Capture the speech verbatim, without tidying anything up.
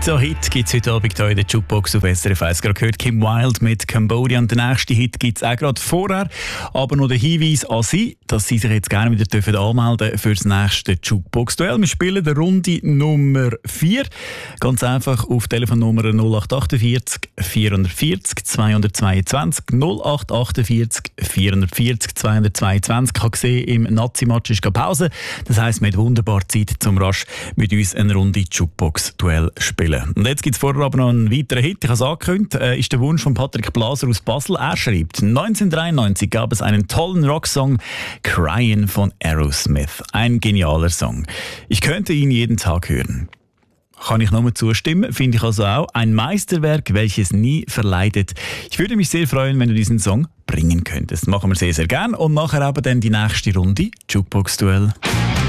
So Hit gibt es heute Abend hier in der Jukebox auf S R F eins. Gerade gehört Kim Wilde mit Cambodia. Und den nächsten Hit gibt es auch gerade vorher. Aber noch der Hinweis an Sie, dass Sie sich jetzt gerne wieder dürfen anmelden für das nächste Jukebox-Duell. Wir spielen die Runde Nummer vier. Ganz einfach auf Telefonnummer null acht achtundvierzig vierhundertvierzig zweihundertzweiundzwanzig null acht achtundvierzig vierhundertvierzig zweihundertzweiundzwanzig. Ich habe gesehen, im Nazi-Match ist keine Pause. Das heisst, wir haben wunderbar Zeit, zum rasch mit uns eine Runde Jukebox-Duell spielen. Und jetzt gibt es vorher aber noch einen weiteren Hit. Ich habe es angekündigt, äh, ist der Wunsch von Patrick Blaser aus Basel. Er schreibt, neunzehnhundertdreiundneunzig gab es einen tollen Rocksong, Crying von Aerosmith. Ein genialer Song. Ich könnte ihn jeden Tag hören. Kann ich nur zustimmen, finde ich also auch. Ein Meisterwerk, welches nie verleidet. Ich würde mich sehr freuen, wenn du diesen Song bringen könntest. Das machen wir sehr, sehr gern. Und nachher aber dann die nächste Runde, Jukebox-Duell.